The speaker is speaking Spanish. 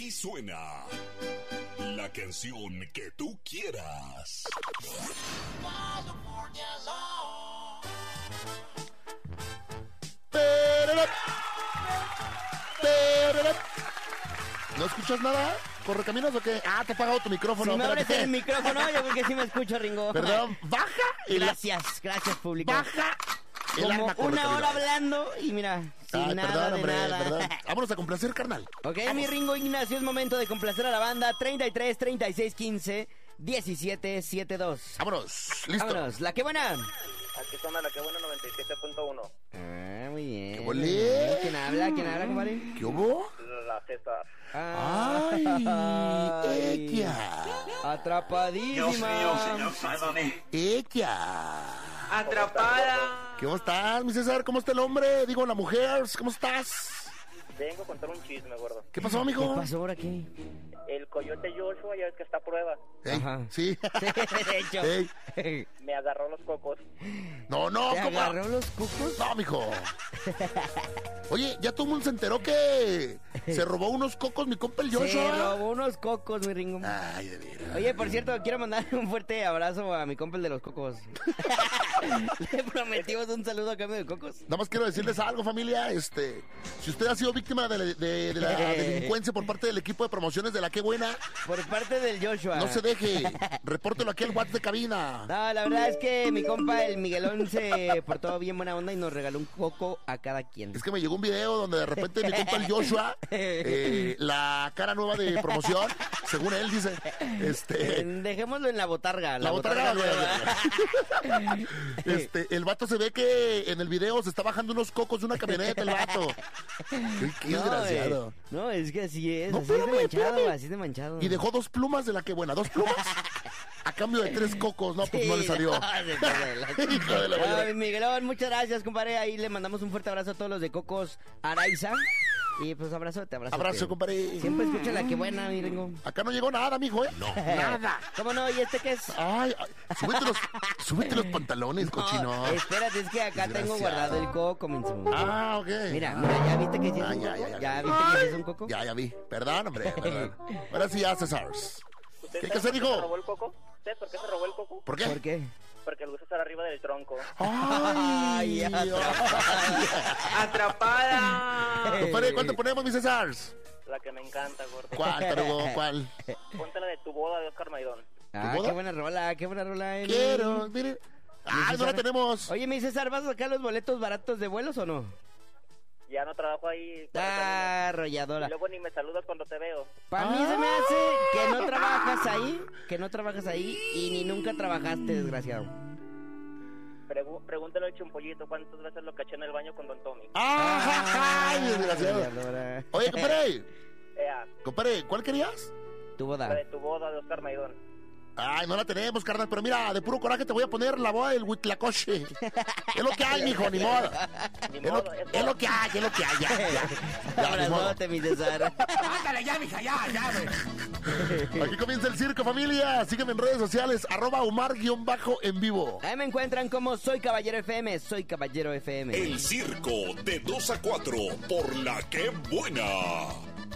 Aquí suena la canción que tú quieras. ¿No escuchas nada? ¿Correcaminos o qué? Ah, te he apagado tu micrófono. Si me abres espérate. el micrófono, yo creo que sí me escucho, Ringo. Perdón, baja el... Gracias, público. Baja el Como arma, una Correcaminos. hora hablando y mira, sin Ay, nada perdón, de hombre, nada. perdón. Vámonos a complacer, carnal. Ok, mi Ringo Ignacio, es momento de complacer a la banda 33 36 15 17 72. Vámonos, listo. Vámonos, la que buena. Aquí suena la que buena 97.1. Ah, muy bien. ¡Qué bolé! ¿Quién habla, compadre? ¿Qué hubo? La César. ¡Ay! ¡Ella! Atrapadísima. sálvame. ¡Ella! Atrapada. ¿Cómo estás, mi César? ¿Cómo está el hombre? Digo, la mujer. ¿Cómo estás? Vengo a contar un chisme, gordo. ¿Qué pasó, ¿Qué amigo? pasó ahora aquí? El coyote Joshua, ya ves que está a prueba. Ey, Ajá. sí. De hecho. Ey. Me agarró los cocos. No, ¿Te ¿cómo? agarró los cucos? No, mijo. Oye, ya todo el mundo se enteró que se robó unos cocos mi compa el Se Joshua. robó unos cocos, mi Ringo. Ay, de veras. Oye, por cierto, quiero mandar un fuerte abrazo a mi compa el de los cocos. Le prometimos un saludo a cambio de cocos. Nada más quiero decirles algo, familia. Si usted ha sido víctima de la delincuencia por parte del equipo de promociones de La Qué Buena, Por parte del Joshua. no se deje. Repórtelo aquí al WhatsApp de cabina. No, la verdad es que mi compa el Miguelón se portó bien buena onda y nos regaló un coco a cada quien. Es que me llegó un video donde de repente mi compa el Joshua, la cara nueva de promoción, según él dice, Dejémoslo en la botarga. la botarga nueva. el vato se ve que en el video se está bajando unos cocos de una camioneta, el vato. Qué desgraciado. No, es que así es. No, así es de espérame, manchado, espérame. así es de manchado. Y dejó 2 plumas de La Qué Buena, 2 plumas. A cambio de 3 cocos, no, pues no le salió. Hijo de la Ay, madre. Miguelón, muchas gracias, compadre. Ahí le mandamos un fuerte abrazo a todos los de Cocos Araiza. Y pues abrazote. Abrazo, compadre. Siempre escucha La Qué Buena, mi Ringo. Acá no llegó nada, mijo, ¿eh? No, nada. ¿Cómo no? ¿Y este qué es? Ay, súbete los pantalones, cochino. No, espérate, es que acá tengo guardado el coco, menso. Ah, ok. Mira, ¿ya viste que sí es un Ya, coco? ya. ¿Ya viste que sí es un coco? Ya vi. Perdón, hombre, perdón. Ahora sí ya, César. ¿Usted ¿Qué sabe se por qué dijo? se robó el coco? ¿Usted por qué se robó el coco? ¿Por qué? ¿Por qué? Porque lo gusta estar arriba del tronco. Ay, Atrapada. Compadre, ¿cuánto ponemos, mi César? La que me encanta, gordo. ¿Cuál, tarugo? ¿Cuál? Ponte la de Tu Boda de Oscar Maidón. Ah, boda? qué buena rola. Quiero, mire. Ah, no la tenemos. Oye, mi César, ¿vas a sacar los boletos baratos de vuelos o no? Ya no trabajo ahí. Ah, Y arrolladora. luego ni me saludas cuando te veo. Para mí se me hace que no trabajas ahí y ni nunca trabajaste, desgraciado. Pregúntale al Chumpollito cuántas veces lo caché en el baño con Don Tommy. Ay, desgraciado. Arrolladora. Oye, compadre. Ea, Compadre, ¿cuál querías? Tu la de boda. Tu Boda de Oscar Maidón. Ay, no la tenemos, carnal, pero mira, de puro coraje te voy a poner la boda del Huitlacoche. Es lo que hay, mijo, ni modo. Ni Es modo, es lo que hay, es lo que hay, ya, ni modo. Abrazote, mi César. Ándale ya, mija, ya, güey. Aquí comienza el circo, familia. Sígueme en redes sociales, @Omar_en vivo. Ahí me encuentran como Soy Caballero FM, Soy Caballero FM. El circo de 2 a 4 por La Qué Buena.